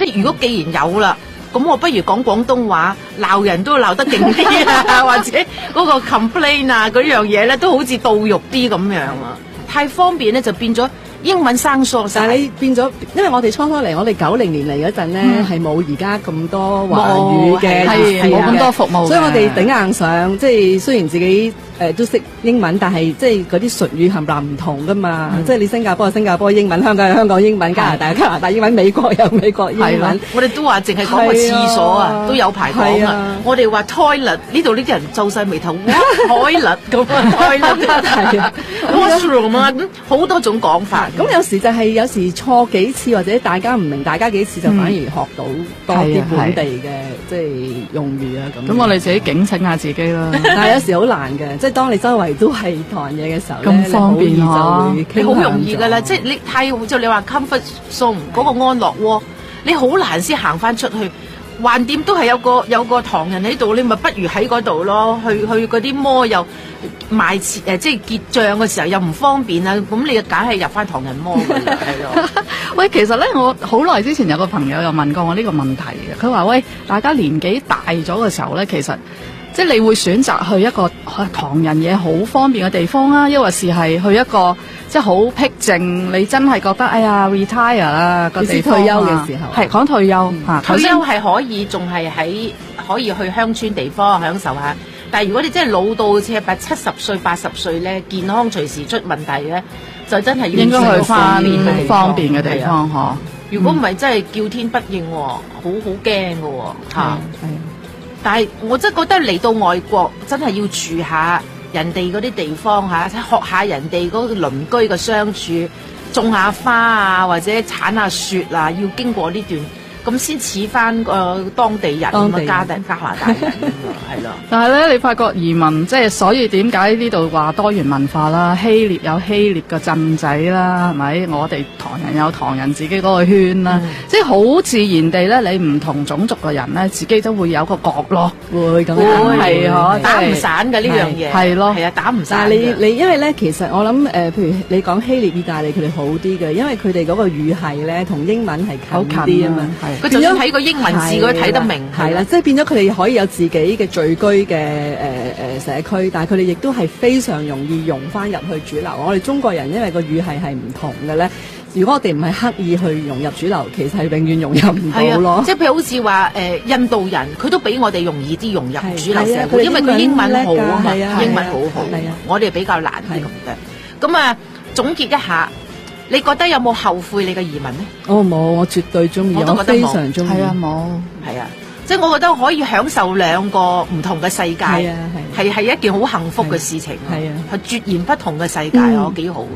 即係如果既然有啦，咁我不如講廣東話，鬧人都鬧得勁啲啊，或者嗰個 complain 啊嗰樣嘢咧，都好似到肉啲咁樣啊，太方便咧就變咗英文生疏晒。 但係你變咗，因為我哋初嚟，我哋90年嚟嗰陣咧，係冇而家咁多華語嘅， 冇咁多服務， 所以我哋頂硬上，即係雖然自己都識英文，但係即係嗰啲術語冚唪唥唔同噶嘛。即係你新加坡有新加坡英文，香港有香港英文，加拿大有加拿大英文，美國有美國英文。 我哋都話淨係講個廁所啊，都有排講啊。我哋話 toilet 呢度呢啲人皺晒眉頭，toilet 咁啊 ，toilet 係啊 ，washroom 啊，好多種講法。 咁有時就係有時錯幾次，或者大家唔明，大家幾次就反而學到多啲本地嘅即係用語啊咁。 咁我哋自己警醒下自己啦。 但係有時好難嘅，即係當你周圍都係唐人嘢嘅時候咧， 咁方便就會你好容易㗎啦。即係你太就你話 comfort zone 嗰個安樂窩，你好難先行翻出去。橫掂都係有個唐人喺度，你咪不如喺嗰度咯。去嗰啲摩又賣即係結帳嘅時候又唔方便啊。咁你梗係入翻唐人摩㗎啦，係咯。 喂，其實咧，我好耐之前有個朋友又問過我呢個問題嘅。佢話：喂，大家年紀大咗嘅時候咧，其實即係你會選擇去一個唐人嘢好方便嘅地方啊，抑或是係去一個即係好僻靜，你真係覺得哎呀 retire 啦個地方退休嘅時候， 係講退休嚇， 退休係可以，仲係可以去鄉村地方享受下。但係如果你真係老到似係70歲、80歲咧，健康隨時出問題咧，就真係要應該去翻方便嘅地方嗬。 如果唔係真係叫天不應，好驚㗎喎嚇。但係我真係覺得嚟到外國真係要住下人哋嗰啲地方嚇，學下人哋嗰個鄰居嘅相處，種下花啊，或者鏟下雪啊，要經過呢段。咁先似翻個當地人咁啊，加拿大人係咯。 但係咧，你發覺移民即係所以點解呢度話多元文化啦？希臘有希臘嘅鎮仔啦，係咪？我哋唐人有唐人自己嗰個圈啦，即係好自然地咧，你唔同種族嘅人咧，自己都會有個角落， 會咁樣係嗬， 打唔散嘅呢樣嘢係咯，係啊，打唔散。 但係你因為咧，其實我諗譬如你講希臘、意大利，佢哋好啲嘅，因為佢哋嗰個語系咧同英文係近啲啊嘛。 佢就算睇個英文字，佢都睇得明。係啦， 即係變咗佢哋可以有自己嘅聚居嘅社區，但係佢哋亦都係非常容易融翻入去主流。我哋中國人因為個語系係唔同嘅咧，如果我哋唔係刻意去融入主流，其實係永遠融入唔到咯。 即係譬如好似話印度人，佢都比我哋容易啲融入主流社會，因為佢英文好啊嘛，英文好好。我哋比較難啲咁嘅。咁啊，總結一下。你覺得有冇後悔你嘅移民呢？ 我冇，我絕對中意，我非常中意。 係啊，冇， 係啊，即係我覺得可以享受兩個唔同嘅世界，係一件好幸福嘅事情。係啊，係截然不同嘅世界，我幾好。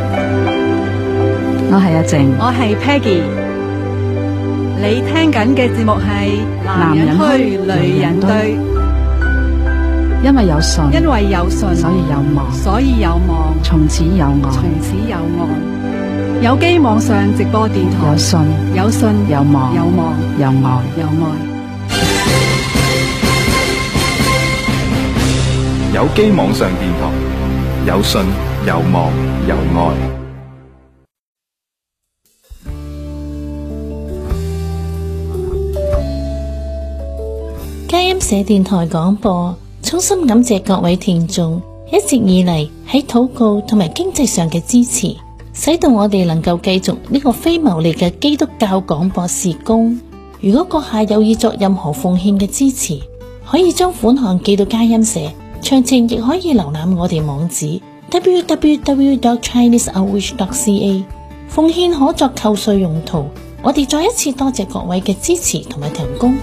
我係阿靜， 我係 Peggy。你聽緊嘅節目係男人虛女人對， 因為有信， 所以有望， 從此有愛。有機網上直播電台，有信有望，有愛。 有機網上電台，有信有望有愛。 佳音社電台廣播，衷心感謝各位聽眾一直以嚟喺禱告同埋經濟上嘅支持，使到我哋能夠繼續呢個非牟利嘅基督教廣播事工。如果閣下有意作任何奉獻嘅支持，可以將款項寄到佳音社，詳情亦可以瀏覽我哋網址 www.chineseoutreach.ca。 奉獻可作扣稅用途。我哋再一次多謝各位嘅支持同埋提供。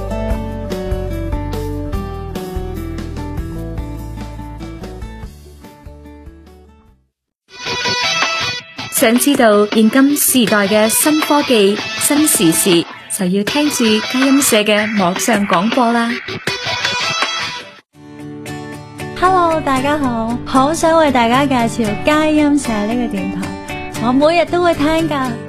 想知道現今時代嘅新科技、新時事，就要聽住佳音社嘅網上廣播啦。 Hello， 大家好，好想為大家介紹佳音社呢個電台，我每日都會聽㗎。